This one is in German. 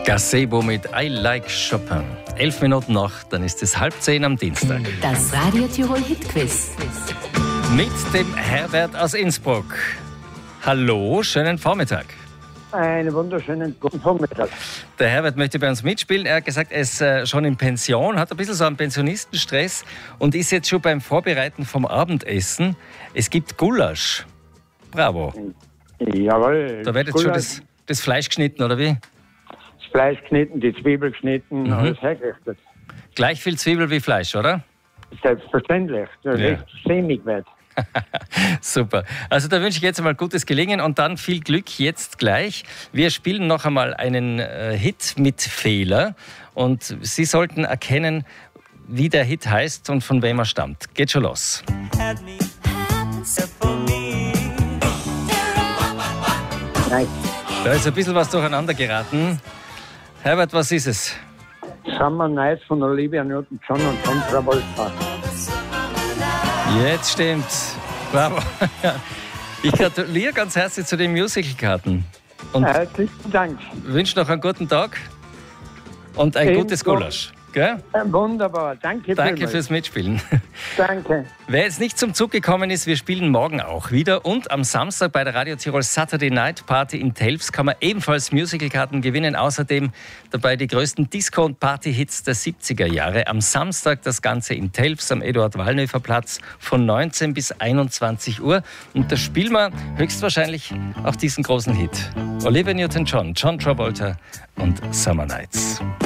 Gazebo mit I Like Chopin. 11 Minuten noch, dann ist es 9:30 am Dienstag. Das Radio Tirol Hitquiz. Mit dem Herbert aus Innsbruck. Hallo, schönen Vormittag. Einen wunderschönen guten Vormittag. Der Herbert möchte bei uns mitspielen. Er hat gesagt, er ist schon in Pension, hat ein bisschen so einen Pensionistenstress und ist jetzt schon beim Vorbereiten vom Abendessen. Es gibt Gulasch. Bravo. Jawohl. Da wird jetzt schon das Fleisch geschnitten, oder wie? Das Fleisch geschnitten, die Zwiebel geschnitten, alles hergerichtet. Gleich viel Zwiebel wie Fleisch, oder? Selbstverständlich. Das Ja. ist sämig wird. Super. Also da wünsche ich jetzt einmal gutes Gelingen und dann viel Glück jetzt gleich. Wir spielen noch einmal einen Hit mit Fehler und Sie sollten erkennen, wie der Hit heißt und von wem er stammt. Geht schon los. Nein, Da ist ein bisschen was durcheinander geraten. Herbert, was ist es? Summer Nights von Olivia Newton-John und John Travolta. Jetzt stimmt's. Bravo. Ich gratuliere ganz herzlich zu den Musicalkarten und Herzlichen Dank. wünsche noch einen guten Tag und ein gutes Ebenso. Gulasch. Gell? Wunderbar. Danke Danke vielmals. fürs Mitspielen. Danke. Wer jetzt nicht zum Zug gekommen ist, wir spielen morgen auch wieder. Und am Samstag bei der Radio Tirol Saturday Night Party in Telfs kann man ebenfalls Musicalkarten gewinnen. Außerdem dabei die größten Disco- und Party-Hits der 70er Jahre. Am Samstag das Ganze in Telfs am Eduard-Wallnöfer-Platz von 19 bis 21 Uhr. Und da spielen wir höchstwahrscheinlich auch diesen großen Hit. Olivia Newton-John, John Travolta und Summer Nights.